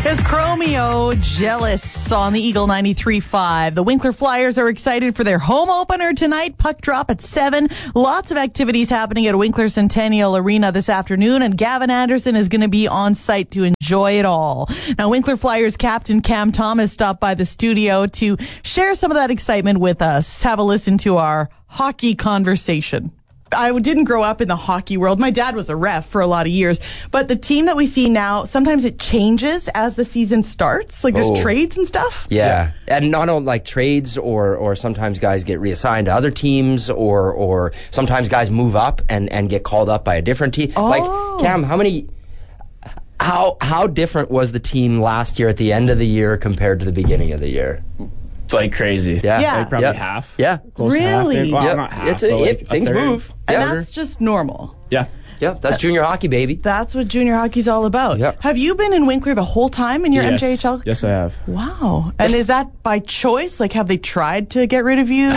Is Chromeo Jealous on the Eagle 93.5. The Winkler Flyers are excited for their home opener tonight. Puck drop at 7. Lots of activities happening at Winkler Centennial Arena this afternoon, and Gavin Anderson is going to be on site to enjoy it all. Now, Winkler Flyers captain Cam Thomas stopped by the studio to share some of that excitement with us. Have a listen to our hockey conversation. I didn't grow up in the hockey world. My dad was a ref for a lot of years. But the team that we see now, sometimes it changes as the season starts. Like there's trades and stuff. Yeah. And not only like trades or sometimes guys get reassigned to other teams or sometimes guys move up and get called up by a different team. Oh. Like, Cam, how different was the team last year at the end of the year compared to the beginning of the year? Like crazy. Yeah. Like probably half. Yeah. Close to half. Really? Well, Yep. not half. Things third. move. And Yeah. that's just normal. Yeah. Yeah, that's junior hockey, baby. That's what junior hockey's all about. Yep. Have you been in Winkler the whole time in your Yes. MJHL? Yes, I have. Wow. And is that by choice? Like, have they tried to get rid of you?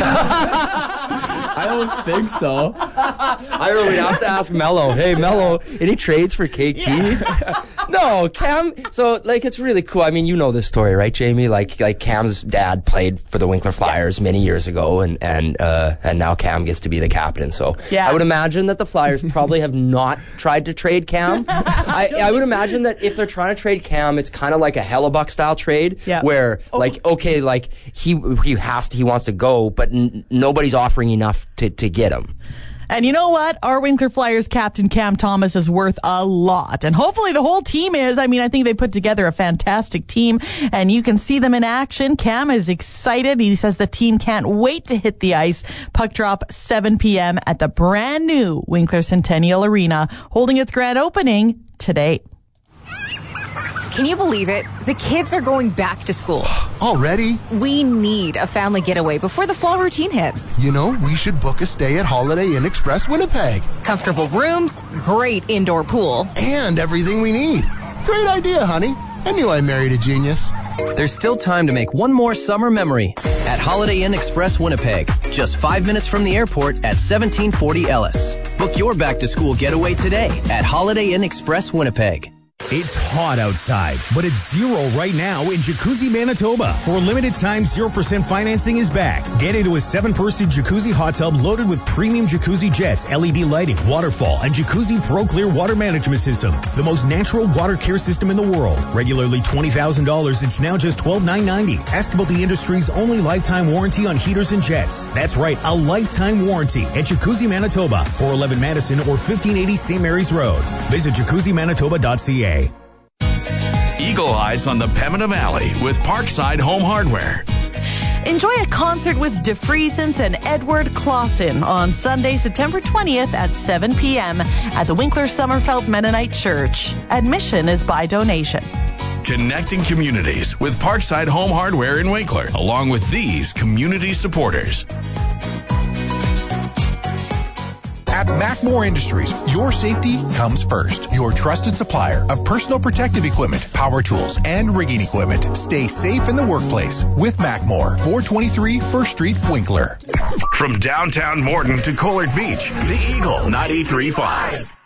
I don't think so. I really have to ask Mello. Hey, Mello, any trades for KT? No, Cam. So, like, it's really cool. I mean, you know this story, right, Jamie? Like Cam's dad played for the Winkler Flyers many years ago, and now Cam gets to be the captain. So, Yeah. I would imagine that the Flyers probably have not tried to trade Cam. I would imagine that if they're trying to trade Cam, it's kind of like a Hellebuck style trade, where he wants to go, but nobody's offering enough to get him. And you know what? Our Winkler Flyers captain, Cam Thomas, is worth a lot. And hopefully the whole team is. I mean, I think they put together a fantastic team, and you can see them in action. Cam is excited. He says the team can't wait to hit the ice. Puck drop 7 p.m. at the brand new Winkler Centennial Arena, holding its grand opening today. Can you believe it? The kids are going back to school. Already? We need a family getaway before the fall routine hits. You know, we should book a stay at Holiday Inn Express Winnipeg. Comfortable rooms, great indoor pool. And everything we need. Great idea, honey. I knew I married a genius. There's still time to make one more summer memory at Holiday Inn Express Winnipeg, just 5 minutes from the airport at 1740 Ellis. Book your back-to-school getaway today at Holiday Inn Express Winnipeg. It's hot outside, but it's 0 right now in Jacuzzi, Manitoba. For a limited time, 0% financing is back. Get into a 7-person jacuzzi hot tub loaded with premium jacuzzi jets, LED lighting, waterfall, and Jacuzzi Pro Clear water management system. The most natural water care system in the world. Regularly $20,000, it's now just $12,990. Ask about the industry's only lifetime warranty on heaters and jets. That's right, a lifetime warranty at Jacuzzi, Manitoba, 411 Madison or 1580 St. Mary's Road. Visit jacuzzimanitoba.ca. Eagle Eyes on the Pembina Valley with Parkside Home Hardware. Enjoy a concert with DeFriesens and Edward Clausen on Sunday, September 20th at 7 p.m. at the Winkler Summerfeld Mennonite Church. Admission is by donation. Connecting communities with Parkside Home Hardware in Winkler, along with these community supporters. At Macmore Industries, your safety comes first. Your trusted supplier of personal protective equipment, power tools, and rigging equipment. Stay safe in the workplace with Macmore, 423 First Street, Winkler. From downtown Morton to Collard Beach, the Eagle 93.5.